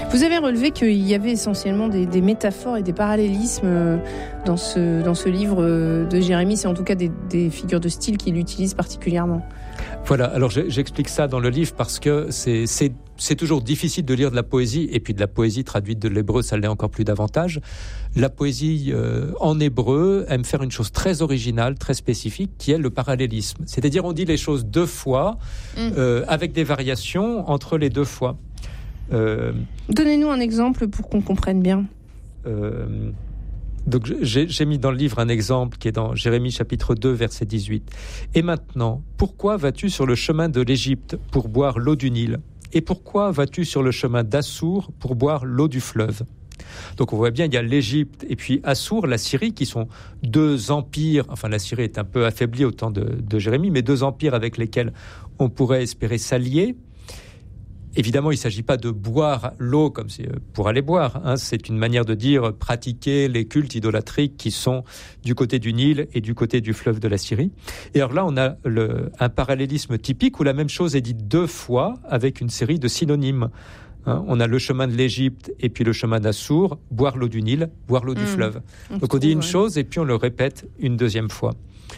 Vous avez relevé qu'il y avait essentiellement des métaphores et des parallélismes dans ce livre de Jérémie. C'est en tout cas des figures de style qu'il utilise particulièrement. Voilà, alors j'explique ça dans le livre parce que c'est toujours difficile de lire de la poésie, et puis de la poésie traduite de l'hébreu, ça l'est encore plus davantage. La poésie en hébreu aime faire une chose très originale, très spécifique, qui est le parallélisme. C'est-à-dire on dit les choses deux fois, avec des variations entre les deux fois. Donnez-nous un exemple pour qu'on comprenne bien. Donc j'ai mis dans le livre un exemple qui est dans Jérémie chapitre 2 verset 18. Et maintenant, pourquoi vas-tu sur le chemin de l'Égypte pour boire l'eau du Nil ? Et pourquoi vas-tu sur le chemin d'Assour pour boire l'eau du fleuve ? Donc on voit bien, il y a l'Égypte et puis Assour, la Syrie, qui sont deux empires. Enfin, la Syrie est un peu affaiblie au temps de Jérémie, mais deux empires avec lesquels on pourrait espérer s'allier. Évidemment, il ne s'agit pas de boire l'eau comme c'est pour aller boire. C'est une manière de dire pratiquer les cultes idolâtriques qui sont du côté du Nil et du côté du fleuve de la Syrie. Et alors là, on a un parallélisme typique où la même chose est dite deux fois avec une série de synonymes. On a le chemin de l'Égypte et puis le chemin d'Assour, boire l'eau du Nil, boire l'eau du fleuve. Donc on dit une chose et puis on le répète une deuxième fois.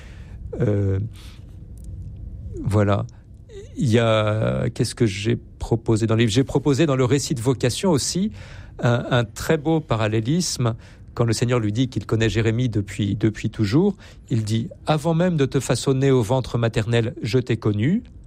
Voilà. Il y a, qu'est-ce que j'ai proposé dans le livre ? J'ai proposé dans le récit de vocation aussi un très beau parallélisme. Quand le Seigneur lui dit qu'il connaît Jérémie depuis toujours, il dit « Avant même de te façonner au ventre maternel, je t'ai connu.